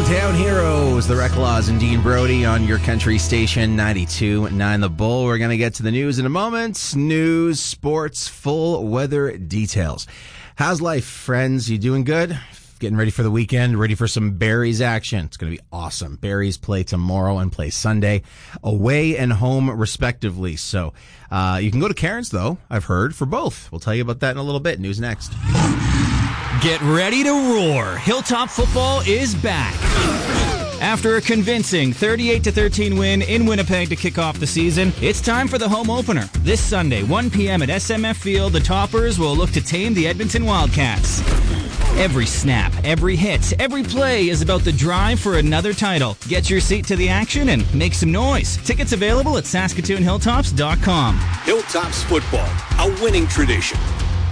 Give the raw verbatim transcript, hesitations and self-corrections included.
Hometown Heroes, the Reclaws and Dean Brody on your country station ninety-two point nine The Bull. We're going to get to the news in a moment. News, sports, full weather details. How's life, friends? You doing good? Getting ready for the weekend, ready for some Berries action. It's going to be awesome. Berries play tomorrow and play Sunday, away and home respectively. So uh, you can go to Cairns, though, I've heard, for both. We'll tell you about that in a little bit. News next. Get ready to roar. Hilltop football is back. After a convincing thirty-eight to thirteen win in Winnipeg to kick off the season, it's time for the home opener. This Sunday, one p.m. at S M F Field, the Toppers will look to tame the Edmonton Wildcats. Every snap, every hit, every play is about the drive for another title. Get your seat to the action and make some noise. Tickets available at Saskatoon Hilltops dot com. Hilltops football, a winning tradition.